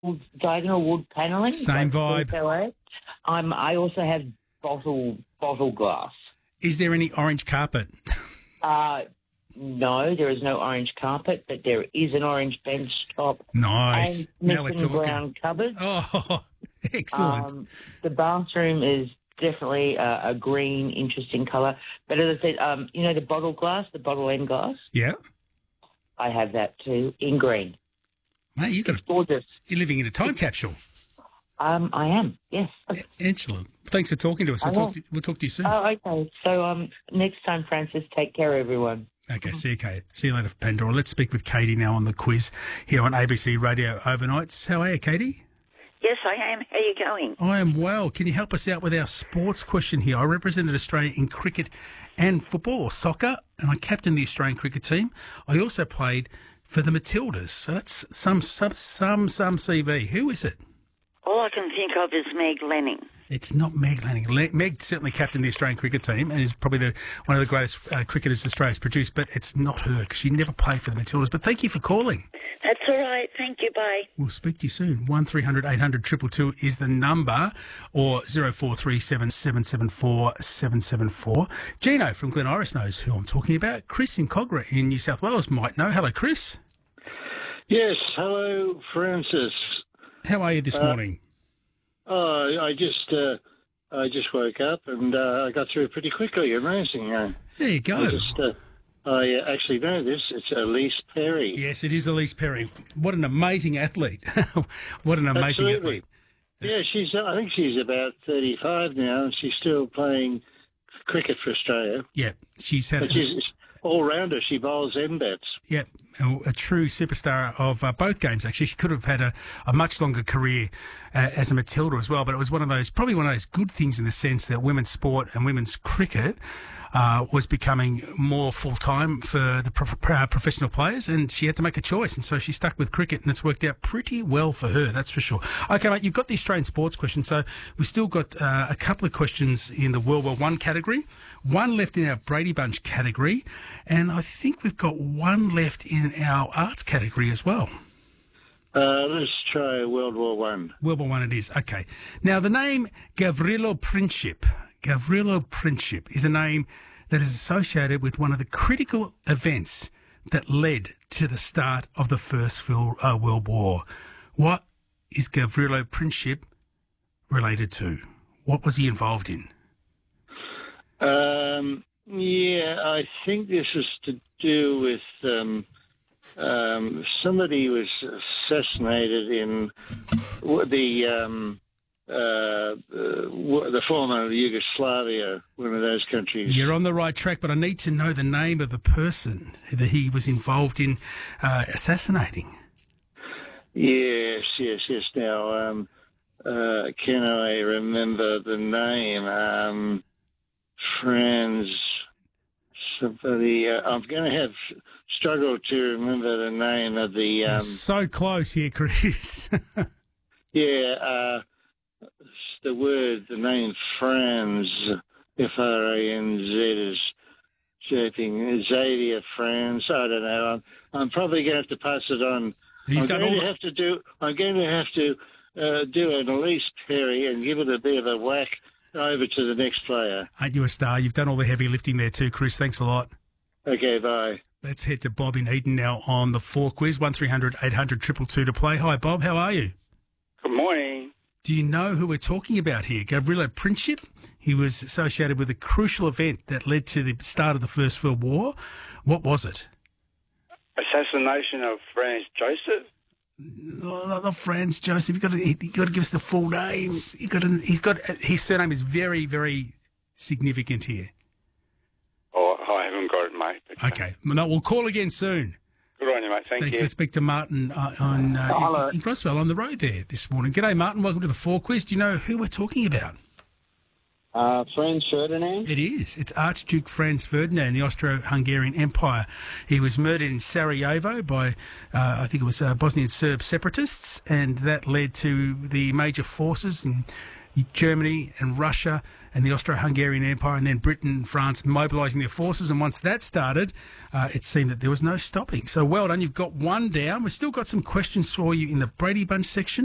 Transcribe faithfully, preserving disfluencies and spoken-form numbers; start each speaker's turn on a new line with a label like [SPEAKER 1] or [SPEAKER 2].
[SPEAKER 1] diagonal wood panelling.
[SPEAKER 2] Same
[SPEAKER 1] That's
[SPEAKER 2] vibe.
[SPEAKER 1] also it. I'm, I also have bottle bottle glass.
[SPEAKER 2] Is there any orange carpet?
[SPEAKER 1] Uh, no, there is no orange carpet, but there is an orange bench top.
[SPEAKER 2] Nice.
[SPEAKER 1] And
[SPEAKER 2] Now we're
[SPEAKER 1] Smith and
[SPEAKER 2] talking.
[SPEAKER 1] Brown cupboard.
[SPEAKER 2] Oh, excellent.
[SPEAKER 1] Um, the bathroom is definitely a, a green, interesting colour. But as I said, um, you know the bottle glass, the bottle end glass?
[SPEAKER 2] Yeah.
[SPEAKER 1] I have that too, in green.
[SPEAKER 2] Mate, you got
[SPEAKER 1] It's gorgeous.
[SPEAKER 2] you're living in a time capsule.
[SPEAKER 1] Um, I am, yes.
[SPEAKER 2] Excellent. Thanks for talking to us. We'll
[SPEAKER 1] I
[SPEAKER 2] talk
[SPEAKER 1] know.
[SPEAKER 2] to, we'll talk to you soon.
[SPEAKER 1] Oh, okay. So um, next time, Francis, take care, everyone.
[SPEAKER 2] Okay, see you, Kate. See you later, Pandora. Let's speak with Katie now on the quiz here on A B C Radio Overnights. How are you, Katie?
[SPEAKER 3] Yes, I am. How are you going?
[SPEAKER 2] I am well. Can you help us out with our sports question here? I represented Australia in cricket and football or soccer, and I captained the Australian cricket team. I also played for the Matildas. So that's some some some some C V. Who is it?
[SPEAKER 3] All I can think of is Meg Lanning.
[SPEAKER 2] It's not Meg Lanning. Le- Meg certainly captained the Australian cricket team and is probably the, one of the greatest uh, cricketers Australia's produced, but it's not her because she never played for the Matildas. But thank you for calling.
[SPEAKER 3] That's all right. Thank you. Bye.
[SPEAKER 2] We'll speak to you soon. one three hundred eight hundred two two two is the number, or zero four three seven seven seven four seven seven four. Gino from Glen Iris knows who I'm talking about. Chris in Cogra in New South Wales might know. Hello, Chris.
[SPEAKER 4] Yes, hello, Francis.
[SPEAKER 2] How are you this
[SPEAKER 4] Uh,
[SPEAKER 2] morning?
[SPEAKER 4] Oh, I just uh, I just woke up and uh, I got through it pretty quickly. Amazing. Uh,
[SPEAKER 2] There you go.
[SPEAKER 4] I just uh, I uh, actually know this. It's Elise Perry.
[SPEAKER 2] Yes, it is Elise Perry. What an amazing athlete. What an amazing
[SPEAKER 4] Absolutely.
[SPEAKER 2] athlete.
[SPEAKER 4] Yeah, she's. Uh, I think she's about thirty-five now, and she's still playing cricket for Australia.
[SPEAKER 2] Yeah, she's had
[SPEAKER 4] But she's all rounder. She bowls end bats.
[SPEAKER 2] yeah, a, a true superstar of uh, both games, actually. She could have had a, a much longer career uh, as a Matilda as well, but it was one of those, probably one of those good things in the sense that women's sport and women's cricket uh, was becoming more full-time for the pro- pro- professional players, and she had to make a choice, and so she stuck with cricket, and it's worked out pretty well for her, that's for sure. Okay, mate, you've got the Australian sports question, so we've still got uh, a couple of questions in the World War One category, one left in our Brady Bunch category, and I think we've got one left in our arts category as well.
[SPEAKER 4] Uh, let's try World War One.
[SPEAKER 2] World War One it is. Okay. Now, the name Gavrilo Princip, Gavrilo Princip is a name that is associated with one of the critical events that led to the start of the First uh, World War. What is Gavrilo Princip related to? What was he involved in?
[SPEAKER 4] Um, yeah, I think this is to do with um, um, somebody was assassinated in the um, uh, the former Yugoslavia, one of those countries.
[SPEAKER 2] You're on the right track, but I need to know the name of the person that he was involved in uh, assassinating.
[SPEAKER 4] Yes, yes, yes. Now, um, uh, can I remember the name? Um, Franz, somebody. Uh, I'm going to have struggle to remember the name of the. Um,
[SPEAKER 2] so close here, Chris.
[SPEAKER 4] yeah, uh, the word, the name Franz, F R A N Z is shaping. Xavier Franz. I don't know. I'm, I'm probably going to have to pass it on.
[SPEAKER 2] You've
[SPEAKER 4] I'm
[SPEAKER 2] done
[SPEAKER 4] going
[SPEAKER 2] all
[SPEAKER 4] to
[SPEAKER 2] the-
[SPEAKER 4] have to do. I'm going to have to uh, do an Elise Perry and give it a bit of a whack over to the next player.
[SPEAKER 2] Aren't you a star? You've done all the heavy lifting there too, Chris. Thanks a lot.
[SPEAKER 4] Okay, bye.
[SPEAKER 2] Let's head to Bob in Eden now on the four quiz. one three hundred eight hundred two two two to play. Hi, Bob. How are you?
[SPEAKER 5] Good morning.
[SPEAKER 2] Do you know who we're talking about here? Gavrilo Princip. He was associated with a crucial event that led to the start of the First World War. What was it?
[SPEAKER 5] Assassination of Franz Joseph.
[SPEAKER 2] Oh, not Franz Joseph. You've got to, you've got to give us the full name. You've got to, he's got, his surname is very, very significant here.
[SPEAKER 5] Oh, I haven't got it, mate. But, uh,
[SPEAKER 2] Okay. No, we'll call again soon.
[SPEAKER 5] Good on you, mate. Thank
[SPEAKER 2] Thanks.
[SPEAKER 5] you.
[SPEAKER 2] Let's speak to Martin uh, on uh,
[SPEAKER 4] Hello.
[SPEAKER 2] in Groswell on the road there this morning. G'day, Martin. Welcome to the Four Quiz. Do you know who we're talking about?
[SPEAKER 6] Uh, Franz Ferdinand?
[SPEAKER 2] It is. It's Archduke Franz Ferdinand, the Austro-Hungarian Empire. He was murdered in Sarajevo by, uh, I think it was uh, Bosnian Serb separatists, and that led to the major forces in Germany and Russia and the Austro-Hungarian Empire, and then Britain and France mobilising their forces. And once that started, uh, it seemed that there was no stopping. So well done. You've got one down. We've still got some questions for you in the Brady Bunch section.